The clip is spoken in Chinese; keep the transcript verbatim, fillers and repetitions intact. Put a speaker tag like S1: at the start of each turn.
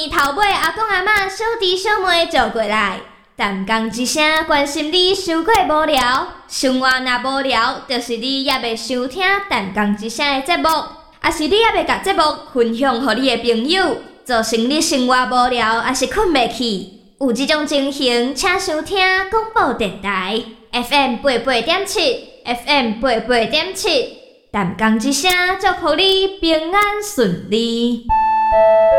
S1: 头尾阿公阿嬷、小弟小妹照过来，淡讲一声关心你伤过无聊，生活若无聊，就是你也袂想听淡讲一声的节目，也是你也袂甲节目分享予你的朋友，造成你生活无聊，也是困袂去。有这种情形，请收听广播电台 F M 八八点七 ，F M 八八点七，淡讲一声，祝福你平安顺利。